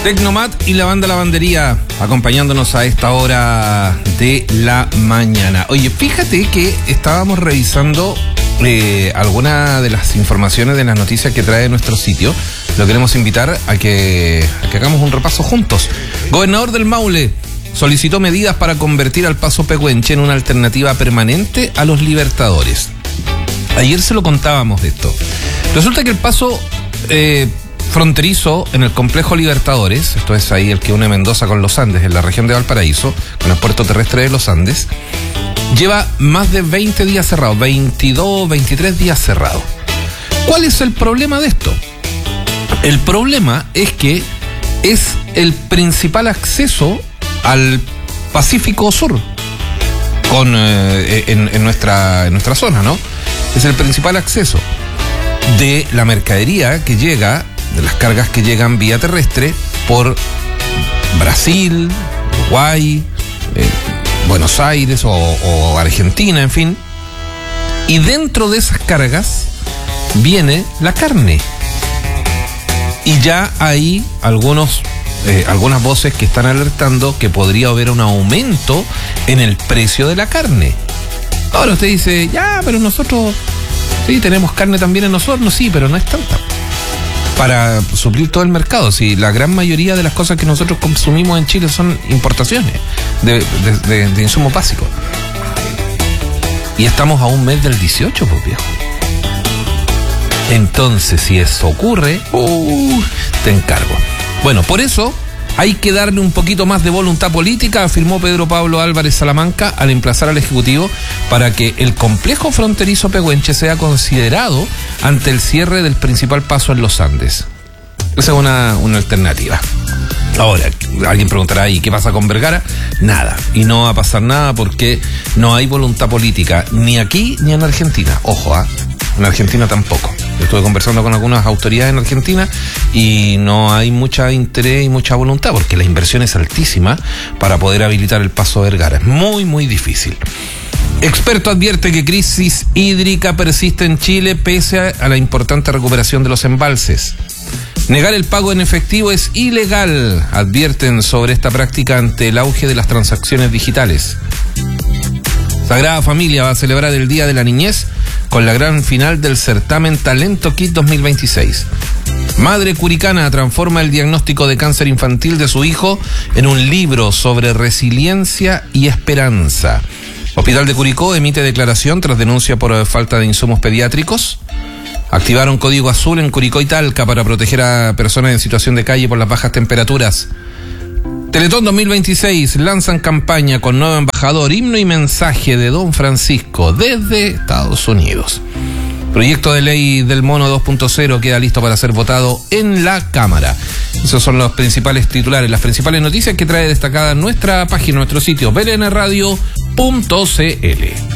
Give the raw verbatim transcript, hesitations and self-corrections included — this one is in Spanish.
Tecnomat y la banda Lavandería acompañándonos a esta hora de la mañana. Oye, fíjate que estábamos revisando eh, algunas de las informaciones de las noticias que trae nuestro sitio. Lo queremos invitar a que, a que hagamos un repaso juntos. Gobernador del Maule solicitó medidas para convertir al Paso Pehuenche en una alternativa permanente a los Libertadores. Ayer se lo contábamos de esto. Resulta que el paso eh, fronterizo en el complejo Libertadores, esto es ahí el que une Mendoza con los Andes, en la región de Valparaíso, con el puerto terrestre de los Andes, lleva más de veinte días cerrado, veintidós, veintitrés días cerrado. ¿Cuál es el problema de esto? El problema es que es el principal acceso al Pacífico Sur con, eh, en, en, nuestra, en nuestra zona, ¿no? Es el principal acceso de la mercadería que llega, de las cargas que llegan vía terrestre por Brasil, Uruguay, eh, Buenos Aires o, o Argentina, en fin. Y dentro de esas cargas viene la carne. Y ya hay algunos, eh, algunas voces que están alertando que podría haber un aumento en el precio de la carne. Ahora usted dice, ya, pero nosotros sí tenemos carne también en los hornos, sí, pero no es tanta para suplir todo el mercado. Sí, la gran mayoría de las cosas que nosotros consumimos en Chile son importaciones de, de, de, de insumos básicos. Y estamos a un mes del dieciocho, pues viejo. Entonces, si eso ocurre, uh, te encargo. Bueno, por eso hay que darle un poquito más de voluntad política, afirmó Pedro Pablo Álvarez Salamanca al emplazar al Ejecutivo para que el complejo fronterizo Pehuenche sea considerado ante el cierre del principal paso en los Andes. Esa es una, una alternativa. Ahora, alguien preguntará, ¿y qué pasa con Vergara? Nada, y no va a pasar nada porque no hay voluntad política, ni aquí ni en Argentina. Ojo, ¿eh? En Argentina tampoco. Yo estuve conversando con algunas autoridades en Argentina y no hay mucha interés y mucha voluntad porque la inversión es altísima para poder habilitar el paso Vergara. Es muy, muy difícil. Experto advierte que crisis hídrica persiste en Chile pese a la importante recuperación de los embalses. Negar el pago en efectivo es ilegal, advierten sobre esta práctica ante el auge de las transacciones digitales. Sagrada Familia va a celebrar el Día de la Niñez con la gran final del certamen Talento Kid dos mil veintiséis. Madre curicana transforma el diagnóstico de cáncer infantil de su hijo en un libro sobre resiliencia y esperanza. Hospital de Curicó emite declaración tras denuncia por falta de insumos pediátricos. Activaron código azul en Curicó y Talca para proteger a personas en situación de calle por las bajas temperaturas. Teletón dos mil veintiséis lanzan campaña con nuevo embajador, himno y mensaje de Don Francisco desde Estados Unidos. Proyecto de ley del mono dos punto cero queda listo para ser votado en la Cámara. Esos son los principales titulares, las principales noticias que trae destacada nuestra página, nuestro sitio, b l n radio punto c l.